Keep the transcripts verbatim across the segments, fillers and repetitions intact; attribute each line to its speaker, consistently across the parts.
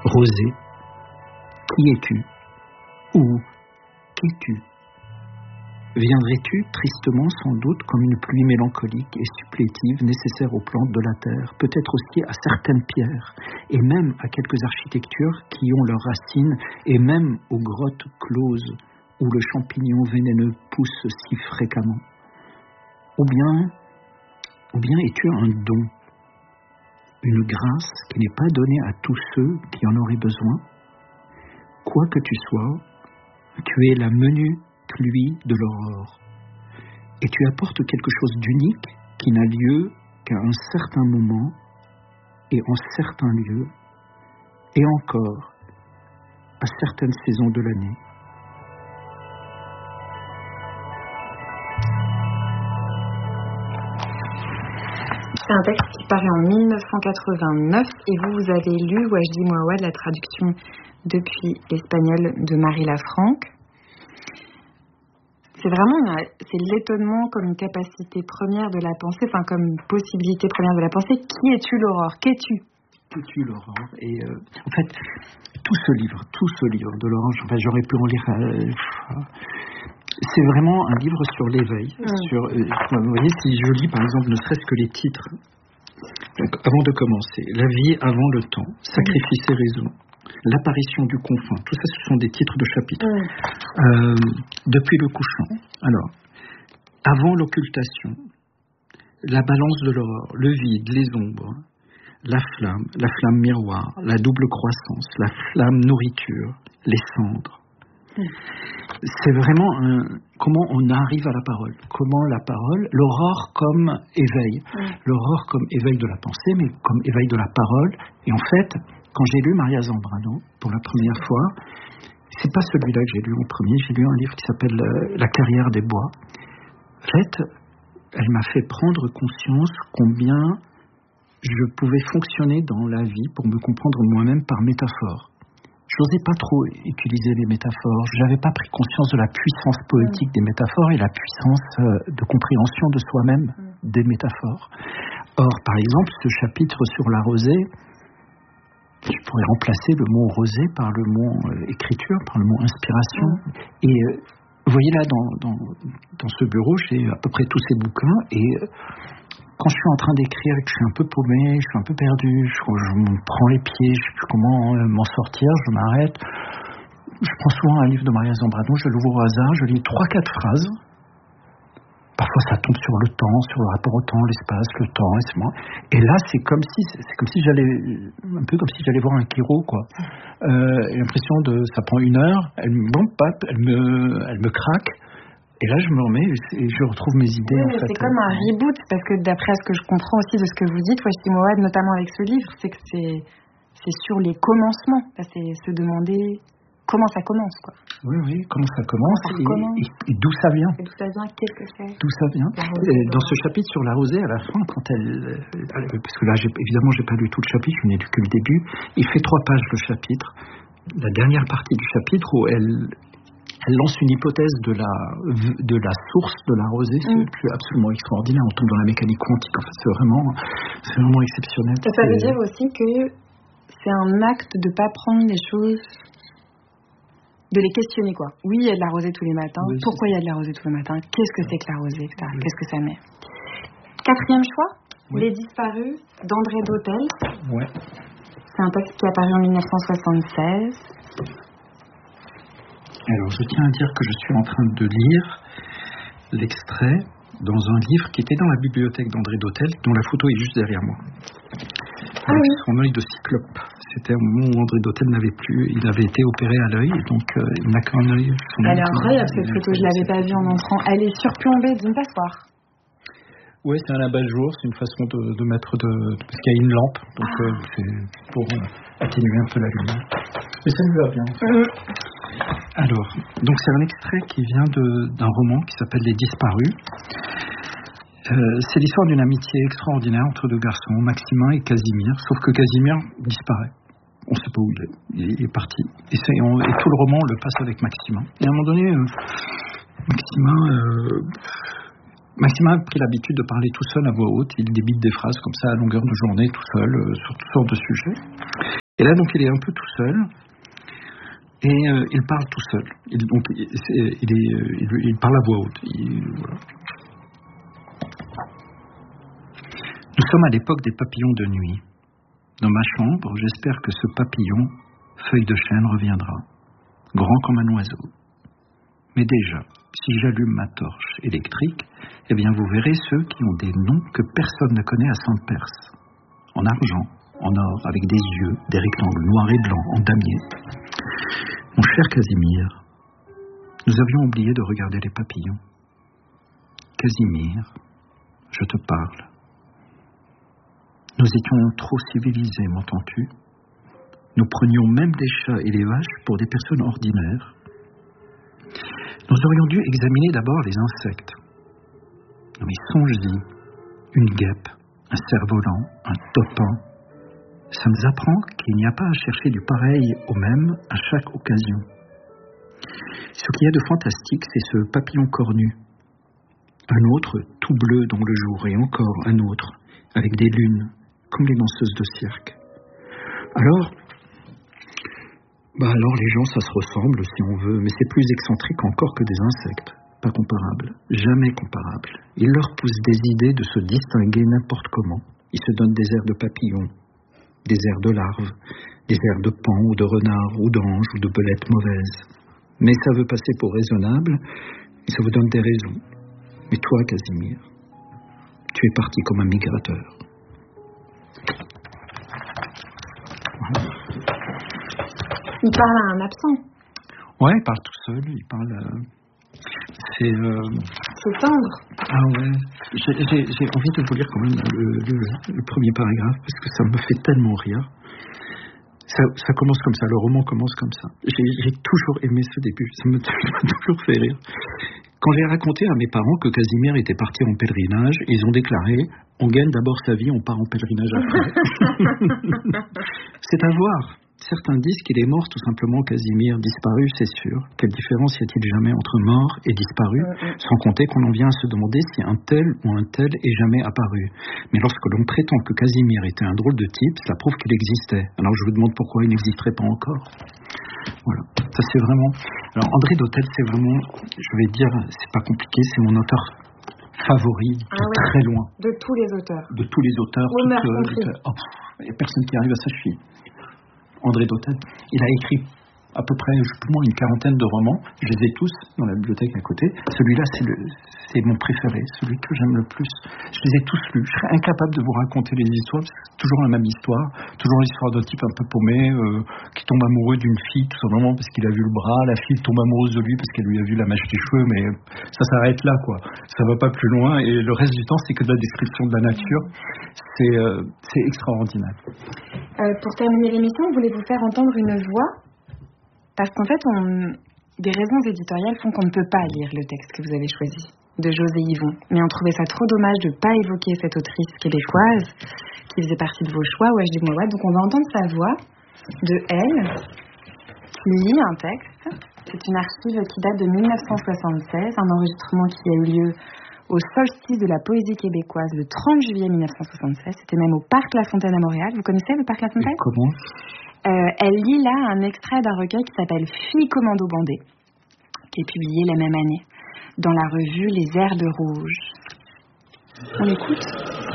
Speaker 1: Rosée, qui es-tu? Ou qu'es-tu? Viendrais-tu tristement sans doute comme une pluie mélancolique et supplétive nécessaire aux plantes de la terre, peut-être aussi à certaines pierres, et même à quelques architectures qui ont leurs racines, et même aux grottes closes où le champignon vénéneux pousse si fréquemment? Ou bien, ou bien es-tu un don, une grâce qui n'est pas donnée à tous ceux qui en auraient besoin? Quoi que tu sois, tu es la menue pluie de l'aurore, et tu apportes quelque chose d'unique qui n'a lieu qu'à un certain moment et en certains lieux, et encore à certaines saisons de l'année.
Speaker 2: C'est un texte qui paraît en mille neuf cent quatre-vingt-neuf et vous, vous avez lu Wajdi Mouawad, la traduction depuis l'espagnol de Marie Lafranc. C'est vraiment c'est l'étonnement comme une capacité première de la pensée, enfin comme une possibilité première de la pensée. Qui es-tu, l'aurore? Qu'es-tu?
Speaker 1: Qu'es-tu, l'aurore? Et euh, en fait, tout ce livre, tout ce livre de Laurent, enfin, j'aurais pu en lire. Euh, c'est vraiment un livre sur l'éveil. Mmh. Sur, euh, vous voyez, si je lis par exemple, ne serait-ce que les titres, avant de commencer, La vie avant le temps, Sacrifice et raison, L'apparition du confin, tout ça, ce sont des titres de chapitres. Mmh. Euh, depuis le couchant, alors, avant l'occultation, la balance de l'aurore, le vide, les ombres, la flamme, la flamme miroir, la double croissance, la flamme nourriture, les cendres. Mmh. C'est vraiment un, comment on arrive à la parole, comment la parole, l'aurore comme éveil, mmh. l'aurore comme éveil de la pensée, mais comme éveil de la parole, et en fait, quand j'ai lu Maria Zambrano pour la première fois, c'est pas celui-là que j'ai lu en premier, j'ai lu un livre qui s'appelle euh, La carrière des bois. En fait, elle m'a fait prendre conscience combien je pouvais fonctionner dans la vie pour me comprendre moi-même par métaphore. J'osais pas trop utiliser les métaphores, j'avais pas pris conscience de la puissance poétique mmh. des métaphores et la puissance euh, de compréhension de soi-même mmh. des métaphores. Or, par exemple, ce chapitre sur la rosée, je pourrais remplacer le mot rosée par le mot euh, écriture, par le mot inspiration. Mmh. Et euh, vous voyez là, dans, dans, dans ce bureau, j'ai à peu près tous ces bouquins. Et euh, quand je suis en train d'écrire et que je suis un peu paumé, je suis un peu perdu, je, je me prends les pieds, je ne sais plus comment euh, m'en sortir, je m'arrête. Je prends souvent un livre de Maria Zambrano, je l'ouvre au hasard, je lis trois quatre phrases. Parfois, ça tombe sur le temps, sur le rapport au temps, l'espace, le temps, et c'est moi. Et là, c'est comme si, c'est comme si j'allais, un peu comme si j'allais voir un chiro, quoi. Euh, j'ai l'impression de, ça prend une heure, elle me, bon, pap, elle me, elle me craque, et là, je me remets et je retrouve mes idées.
Speaker 2: Oui,
Speaker 1: en
Speaker 2: mais
Speaker 1: fait.
Speaker 2: C'est comme un reboot, parce que d'après ce que je comprends aussi de ce que vous dites, Wajdi Mouawad, notamment avec ce livre, c'est que c'est, c'est sur les commencements. Là, c'est se demander comment ça commence, quoi.
Speaker 1: Oui, oui, comment ça commence,
Speaker 2: comment ça
Speaker 1: et,
Speaker 2: commence.
Speaker 1: Et, et d'où ça vient.
Speaker 2: Et d'où ça vient, qu'est-ce que c'est.
Speaker 1: D'où ça vient. Et dans ce chapitre sur la rosée, à la fin, quand elle, elle parce que là, j'ai, évidemment, j'ai pas lu tout le chapitre, je n'ai lu que le début. Il fait trois pages le chapitre. La dernière partie du chapitre où elle, elle lance une hypothèse de la, de la source de la rosée, c'est mm. absolument extraordinaire. On tombe dans la mécanique quantique. En fait, c'est vraiment, c'est vraiment exceptionnel.
Speaker 2: Ça, ça veut dire aussi que c'est un acte de pas prendre les choses. De les questionner, quoi. Oui, il y a de la rosée tous les matins. Oui, pourquoi il y a de la rosée tous les matins? Qu'est-ce que c'est que la rosée, et cetera. Oui. Qu'est-ce que ça met? Quatrième choix, oui. Les disparus d'André Dhôtel.
Speaker 1: Ouais.
Speaker 2: C'est un texte qui est apparu en mille neuf cent soixante-seize.
Speaker 1: Alors, je tiens à dire que je suis en train de lire l'extrait dans un livre qui était dans la bibliothèque d'André Dhôtel, dont la photo est juste derrière moi.
Speaker 2: Ah
Speaker 1: avec
Speaker 2: oui.
Speaker 1: son œil de cyclope. C'était un moment où André Dhôtel n'avait plus, il avait été opéré à l'œil, et donc euh, il n'a qu'un œil.
Speaker 2: Elle est incroyable cette photo, je ne l'avais pas vue en entrant. Elle est surplombée d'une passoire.
Speaker 1: Oui, c'est un abat-jour, c'est une façon de, de mettre de, de. Parce qu'il y a une lampe, donc ah. euh, c'est pour euh, atténuer un peu la lumière. Mais ça lui va bien. Euh. Alors, donc c'est un extrait qui vient de, d'un roman qui s'appelle Les Disparus. Euh, c'est l'histoire d'une amitié extraordinaire entre deux garçons, Maximin et Casimir, sauf que Casimir disparaît. On ne sait pas où il est, il est parti. Et, c'est, on, et tout le roman, on le passe avec Maximin. Et à un moment donné, euh, Maximin, euh, Maximin a pris l'habitude de parler tout seul à voix haute. Il débite des phrases comme ça à longueur de journée, tout seul, euh, sur toutes sortes de sujets. Et là, donc, il est un peu tout seul. Et euh, il parle tout seul. Il, donc, il, il, est, il, il parle à voix haute. Il, voilà. Nous sommes à l'époque des papillons de nuit. Dans ma chambre, j'espère que ce papillon, feuille de chêne, reviendra, grand comme un oiseau. Mais déjà, si j'allume ma torche électrique, eh bien vous verrez ceux qui ont des noms que personne ne connaît à Sainte-Perse. En argent, en or, avec des yeux, des rectangles noirs et blancs, en damier. Mon cher Casimir, nous avions oublié de regarder les papillons. Casimir, je te parle. Nous étions trop civilisés, m'entends-tu? Nous prenions même les chats et les vaches pour des personnes ordinaires. Nous aurions dû examiner d'abord les insectes. Non mais songe-y, une guêpe, un cerf-volant, un topin. Ça nous apprend qu'il n'y a pas à chercher du pareil au même à chaque occasion. Ce qu'il y a de fantastique, c'est ce papillon cornu. Un autre, tout bleu dans le jour, et encore un autre, avec des lunes, comme les danseuses de cirque. Alors, bah alors les gens, ça se ressemble si on veut, mais c'est plus excentrique encore que des insectes. Pas comparable, jamais comparable. Il leur pousse des idées de se distinguer n'importe comment. Ils se donnent des airs de papillons, des airs de larves, des airs de pans ou de renards ou d'anges ou de belettes mauvaises. Mais ça veut passer pour raisonnable et ça vous donne des raisons. Mais toi, Casimir, tu es parti comme un migrateur. Voilà.
Speaker 2: Il parle à un absent.
Speaker 1: Ouais, il parle tout seul, il parle... Euh... C'est... Euh...
Speaker 2: C'est tendre.
Speaker 1: Ah ouais, j'ai, j'ai, j'ai envie de vous lire quand même le, le, le premier paragraphe, parce que ça me fait tellement rire. Ça, ça commence comme ça, le roman commence comme ça. J'ai, j'ai toujours aimé ce début, ça m'a toujours fait rire. Quand j'ai raconté à mes parents que Casimir était parti en pèlerinage, ils ont déclaré « On gagne d'abord sa vie, on part en pèlerinage après ». C'est à voir. Certains disent qu'il est mort tout simplement, Casimir, disparu, c'est sûr. Quelle différence y a-t-il jamais entre mort et disparu, mmh. Sans compter qu'on en vient à se demander si un tel ou un tel est jamais apparu. Mais lorsque l'on prétend que Casimir était un drôle de type, cela prouve qu'il existait. Alors je vous demande pourquoi il n'existerait pas encore. Voilà, ça c'est vraiment... Alors André Dhôtel, c'est vraiment, je vais dire, c'est pas compliqué, c'est mon auteur favori de ah oui. Très loin.
Speaker 2: De tous les auteurs.
Speaker 1: De tous les auteurs. Il n'y euh, a personne qui arrive à sa cheville. André Dhôtel, il a écrit à peu près, je sais plus moins, une quarantaine de romans. Je les ai tous dans la bibliothèque à côté. Celui-là, c'est, le, c'est mon préféré, celui que j'aime le plus. Je les ai tous lus. Je serais incapable de vous raconter les histoires, parce que c'est toujours la même histoire. Toujours l'histoire d'un type un peu paumé, euh, qui tombe amoureux d'une fille, tout simplement parce qu'il a vu le bras. La fille tombe amoureuse de lui parce qu'elle lui a vu la mèche des cheveux, mais ça s'arrête là, quoi. Ça va pas plus loin. Et le reste du temps, c'est que de la description de la nature. C'est, euh, c'est extraordinaire.
Speaker 2: Euh, pour terminer l'émission, voulez-vous faire entendre une voix ? Parce qu'en fait, on... des raisons éditoriales font qu'on ne peut pas lire le texte que vous avez choisi, de José Yvon. Mais on trouvait ça trop dommage de ne pas évoquer cette autrice québécoise qui faisait partie de vos choix, Wajdi Mouawad. Donc on va entendre sa voix de elle, qui lit un texte. C'est une archive qui date de mille neuf cent soixante-seize, un enregistrement qui a eu lieu au solstice de la poésie québécoise le trente juillet mille neuf cent soixante-seize. C'était même au Parc La Fontaine à Montréal. Vous connaissez le Parc La Fontaine ?
Speaker 1: Et comment ?
Speaker 2: Euh, elle lit là un extrait d'un recueil qui s'appelle Filles commando bandées, qui est publié la même année dans la revue Les Airs de Rouge. On écoute.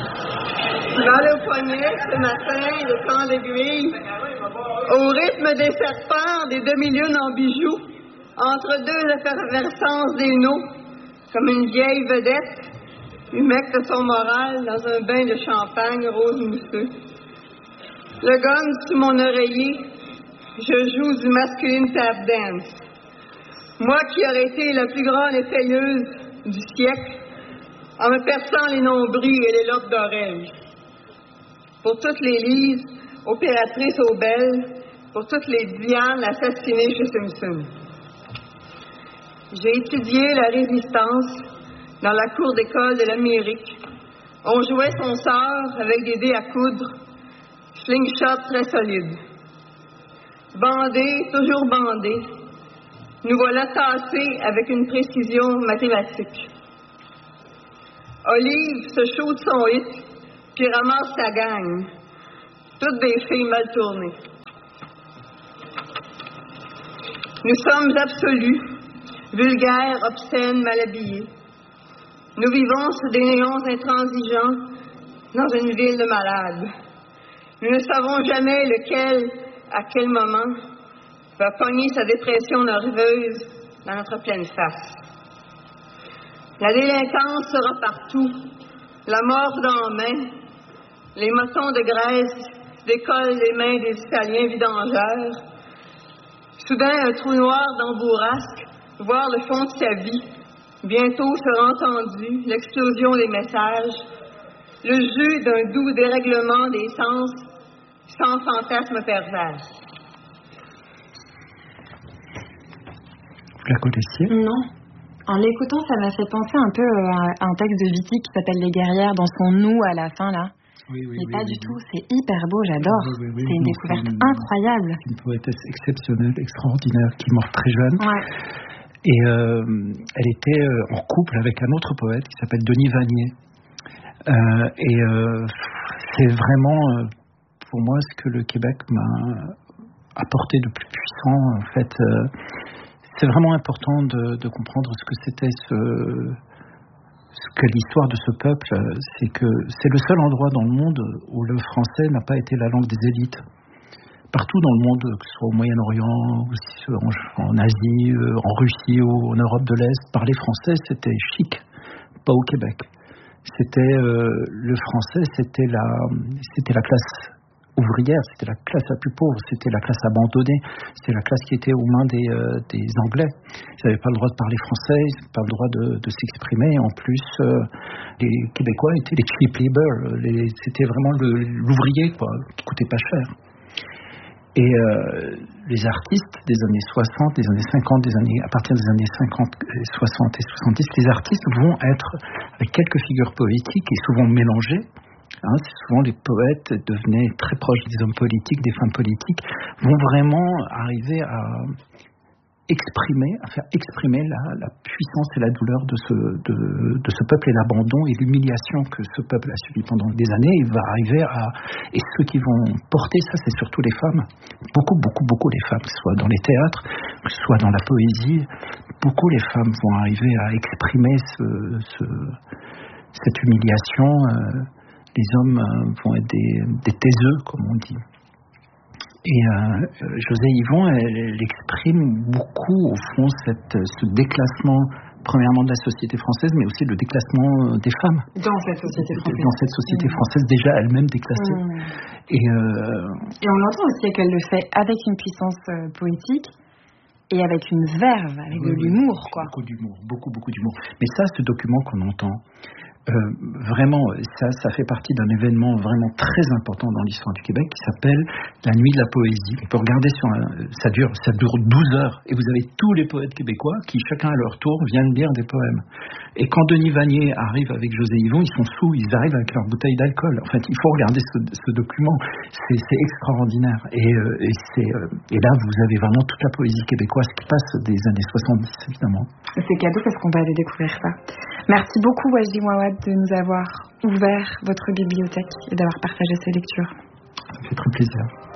Speaker 3: Dans le poignet, ce matin, le camp d'aiguille, au rythme des serpents, des demi-lunes en bijoux, entre deux effervescences des noms, comme une vieille vedette, humecte son moral dans un bain de champagne rose mousseux. Le gomme sous mon oreiller, je joue du masculine tap dance. Moi qui aurais été la plus grande essayeuse du siècle, en me perçant les nombrils et les lobes d'oreilles. Pour toutes les Lises, opératrices aux belles, pour toutes les Diane assassinées chez Simpson. J'ai étudié la résistance dans la cour d'école de l'Amérique. On jouait son sort avec des dés à coudre, slingshot très solide. Bandé, toujours bandé, nous voilà tassés avec une précision mathématique. Olive se shoot son hit, puis ramasse sa gang. Toutes des filles mal tournées. Nous sommes absolus, vulgaires, obscènes, mal habillés. Nous vivons sous des néons intransigeants dans une ville de malades. Nous ne savons jamais lequel, à quel moment, va pogner sa dépression nerveuse dans notre pleine face. La délinquance sera partout, la mort dans la main, les moissons de graisse décollent des mains des Italiens vidangeurs. Soudain, un trou noir dans Bourrasque, voir le fond de sa vie. Bientôt sera entendu l'explosion des messages, le jus d'un doux dérèglement des sens sans fantasme pervers.
Speaker 1: Vous la connaissiez?
Speaker 2: Non. En l'écoutant, ça m'a fait penser un peu à un texte de Vitti qui s'appelle Les guerrières dans son nous à la fin, là.
Speaker 1: Oui, oui,
Speaker 2: Mais
Speaker 1: oui,
Speaker 2: pas
Speaker 1: oui,
Speaker 2: du
Speaker 1: oui.
Speaker 2: tout, c'est hyper beau, j'adore.
Speaker 1: Oui, oui, oui,
Speaker 2: c'est une
Speaker 1: non,
Speaker 2: découverte
Speaker 1: c'est une-
Speaker 2: incroyable.
Speaker 1: C'est une poétesse exceptionnelle, extraordinaire, qui est morte très jeune.
Speaker 2: Ouais.
Speaker 1: Et euh, elle était euh, en couple avec un autre poète qui s'appelle Denis Vanier. Euh, et euh, c'est vraiment, euh, pour moi, ce que le Québec m'a apporté de plus puissant. En fait, euh, c'est vraiment important de, de comprendre ce que c'était ce, ce que l'histoire de ce peuple. C'est que c'est le seul endroit dans le monde où le français n'a pas été la langue des élites. Partout dans le monde, que ce soit au Moyen-Orient, en, en Asie, en Russie ou en Europe de l'Est, parler français, c'était chic, pas au Québec. C'était euh, le français, c'était la, c'était la classe ouvrière, c'était la classe la plus pauvre, c'était la classe abandonnée, c'était la classe qui était aux mains des, euh, des Anglais. Ils n'avaient pas le droit de parler français, ils n'avaient pas le droit de, de s'exprimer. En plus, euh, les Québécois étaient les cheap labor, les, c'était vraiment le, l'ouvrier, quoi, qui coûtait pas cher. Et euh, les artistes des années soixante, des années cinquante, des années, à partir des années cinquante, soixante et soixante-dix, les artistes vont être, avec quelques figures poétiques et souvent mélangées, hein, c'est souvent les poètes devenaient très proches des hommes politiques, des femmes politiques, vont vraiment arriver à exprimer, à faire exprimer la, la puissance et la douleur de ce, de, de ce peuple et l'abandon et l'humiliation que ce peuple a subi pendant des années. Il va arriver à... Et ceux qui vont porter ça, c'est surtout les femmes. Beaucoup, beaucoup, beaucoup les femmes, que ce soit dans les théâtres, que ce soit dans la poésie. Beaucoup les femmes vont arriver à exprimer ce, ce, cette humiliation. Les hommes vont être des, des taiseux, comme on dit. Et euh, José Yvon, elle, elle exprime beaucoup, au fond, cette, ce déclassement, premièrement de la société française, mais aussi le déclassement des femmes.
Speaker 2: Dans cette société française.
Speaker 1: Dans cette société française, mmh. déjà elle-même déclassée.
Speaker 2: Mmh.
Speaker 1: Et, euh,
Speaker 2: et on l'entend aussi qu'elle le fait avec une puissance euh, poétique et avec une verve, avec oui, de l'humour,
Speaker 1: oui,
Speaker 2: quoi.
Speaker 1: Beaucoup d'humour, beaucoup, beaucoup d'humour. Mais ça, ce document qu'on entend, Euh, vraiment, ça, ça fait partie d'un événement vraiment très important dans l'histoire du Québec qui s'appelle la Nuit de la Poésie. On peut regarder sur un, ça dure, ça dure douze heures et vous avez tous les poètes québécois qui, chacun à leur tour, viennent lire des poèmes. Et quand Denis Vanier arrive avec José Yvon, ils sont sous, ils arrivent avec leur bouteille d'alcool. En fait, il faut regarder ce, ce document. C'est, c'est extraordinaire. Et, euh, et, c'est, euh, et là, vous avez vraiment toute la poésie québécoise qui passe des années soixante-dix, évidemment.
Speaker 2: C'est cadeau parce qu'on va aller découvrir ça. Merci beaucoup, Wajdi Mouawad, de nous avoir ouvert votre bibliothèque et d'avoir partagé ces lectures.
Speaker 1: Ça me fait très plaisir.